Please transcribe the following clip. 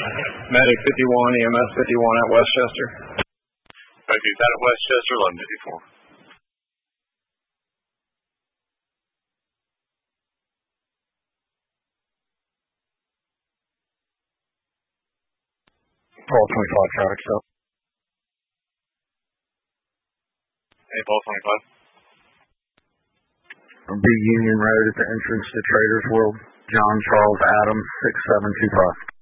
Medic 51, EMS 51 at Westchester. Thank you. That at Westchester, 1154. 1225 traffic stop. Hey, Paul 25. B Union Road at the entrance to Traders World. John Charles Adams, 6725.